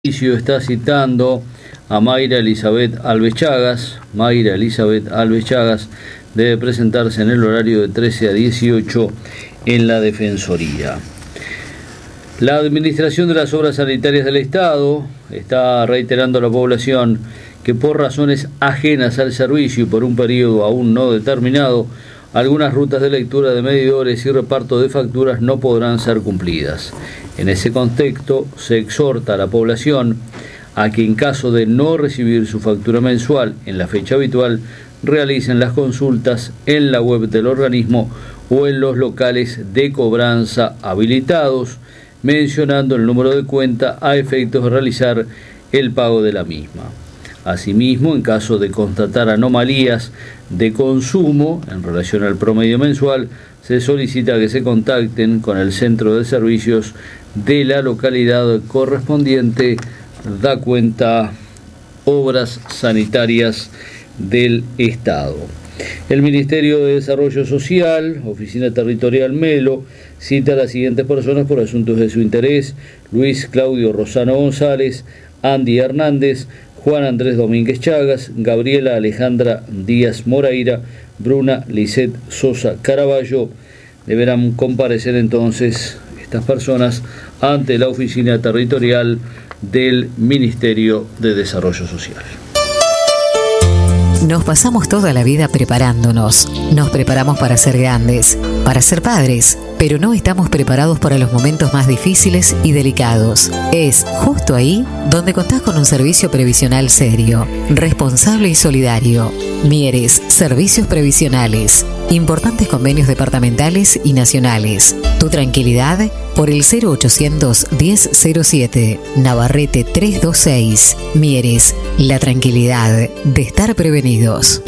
Está citando a Mayra Elizabeth Alves Chagas. Mayra Elizabeth Alves Chagas debe presentarse en el horario de 13 a 18 en la Defensoría. La Administración de las Obras Sanitarias del Estado está reiterando a la población que por razones ajenas al servicio y por un periodo aún no determinado, algunas rutas de lectura de medidores y reparto de facturas no podrán ser cumplidas. En ese contexto, se exhorta a la población a que en caso de no recibir su factura mensual en la fecha habitual, realicen las consultas en la web del organismo o en los locales de cobranza habilitados, mencionando el número de cuenta a efectos de realizar el pago de la misma. Asimismo, en caso de constatar anomalías de consumo en relación al promedio mensual, se solicita que se contacten con el centro de servicios de la localidad correspondiente, da cuenta Obras Sanitarias del Estado. El Ministerio de Desarrollo Social, Oficina Territorial Melo, cita a las siguientes personas por asuntos de su interés: Luis Claudio Rosano González, Andy Hernández, Juan Andrés Domínguez Chagas, Gabriela Alejandra Díaz Moreira, Bruna Lisset Sosa Caraballo. Deberán comparecer entonces estas personas ante la Oficina Territorial del Ministerio de Desarrollo Social. Nos pasamos toda la vida preparándonos. Nos preparamos para ser grandes, para ser padres, pero no estamos preparados para los momentos más difíciles y delicados. Es justo ahí donde contás con un servicio previsional serio, responsable y solidario. Mieres, Servicios Previsionales. Importantes convenios departamentales y nacionales. Tu tranquilidad por el 0800 1007, Navarrete 326. Mieres, la tranquilidad de estar prevenidos.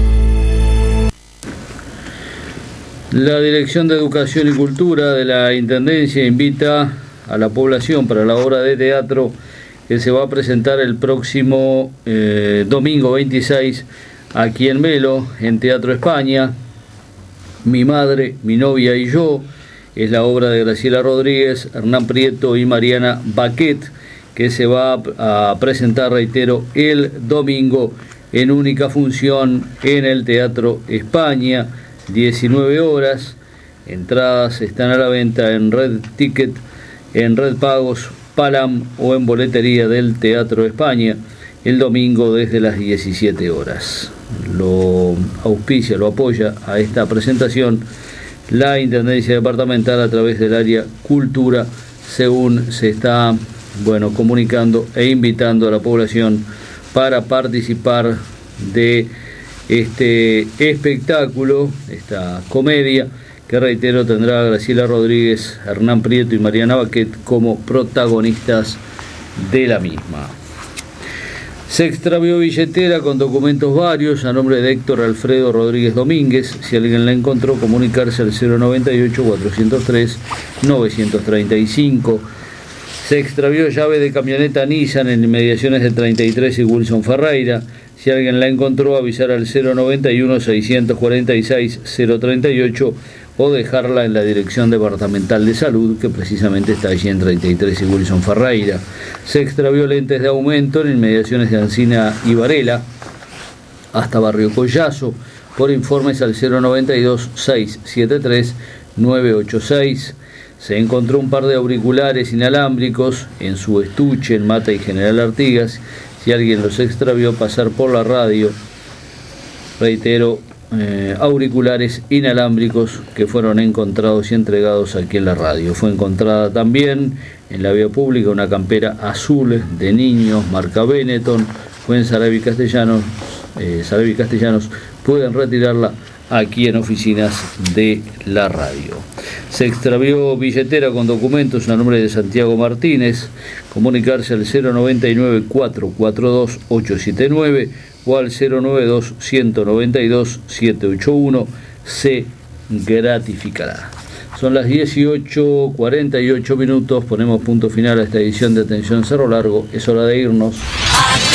La Dirección de Educación y Cultura de la Intendencia invita a la población para la obra de teatro que se va a presentar el próximo domingo 26 aquí en Melo, en Teatro España. Mi madre, mi novia y yo. Es la obra de Graciela Rodríguez, Hernán Prieto y Mariana Baquet, que se va a presentar, reitero, el domingo en única función en el Teatro España, 19 horas. Entradas están a la venta en Red Ticket, en Red Pagos, Palam o en boletería del Teatro España, el domingo desde las 17 horas. Lo auspicia, lo apoya a esta presentación la Intendencia Departamental a través del área Cultura, según se está comunicando e invitando a la población para participar de este espectáculo, esta comedia, que reitero tendrá a Graciela Rodríguez, Hernán Prieto y Mariana Baquet como protagonistas de la misma. Se extravió billetera con documentos varios a nombre de Héctor Alfredo Rodríguez Domínguez. Si alguien la encontró, comunicarse al 098-403-935. Se extravió llave de camioneta Nissan en inmediaciones de 33 y Wilson Ferreira. Si alguien la encontró, avisar al 091-646-038 o dejarla en la Dirección Departamental de Salud, que precisamente está allí en 33 y Wilson Ferreira. Se extravió lentes de aumento en inmediaciones de Ancina y Varela, hasta Barrio Collazo, por informes al 092-673-986. Se encontró un par de auriculares inalámbricos en su estuche en Mata y General Artigas. Si alguien los extravió, pasar por la radio. Reitero, auriculares inalámbricos que fueron encontrados y entregados aquí en la radio. Fue encontrada también en la vía pública una campera azul de niños marca Benetton. Fue en Sarabia Castellanos. Pueden retirarla aquí en oficinas de la radio. Se extravió billetera con documentos a nombre de Santiago Martínez. Comunicarse al 099-442-879 o al 092-192-781. Se gratificará. Son las 18:48 minutos. Ponemos punto final a esta edición de Atención Cerro Largo. Es hora de irnos.